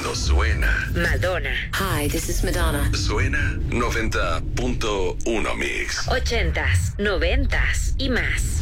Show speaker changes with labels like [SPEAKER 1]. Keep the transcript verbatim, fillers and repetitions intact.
[SPEAKER 1] Cuando suena.
[SPEAKER 2] Madonna.
[SPEAKER 3] Hi, this is Madonna.
[SPEAKER 1] Suena noventa punto uno Mix.
[SPEAKER 2] Ochentas, noventas y más.